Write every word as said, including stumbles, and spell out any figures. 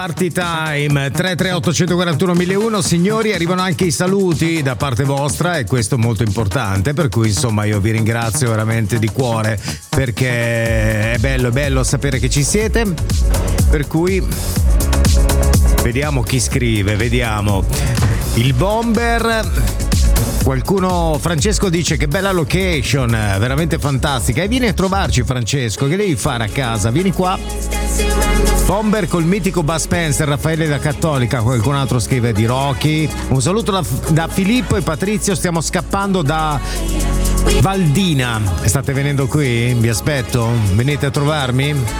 Party Time tre tre otto quattro uno uno zero uno. Signori, arrivano anche i saluti da parte vostra e questo è molto importante, per cui insomma io vi ringrazio veramente di cuore, perché è bello, è bello sapere che ci siete, per cui vediamo chi scrive, vediamo. Il Bomber. Qualcuno, Francesco dice che bella location, veramente fantastica, e vieni a trovarci Francesco, che devi fare a casa? Vieni qua. Bomber col mitico Bud Spencer, Raffaele da Cattolica, qualcun altro scrive di Rocky. Un saluto da, da Filippo e Patrizio, stiamo scappando da Valdina. State venendo qui? Vi aspetto, venite a trovarmi?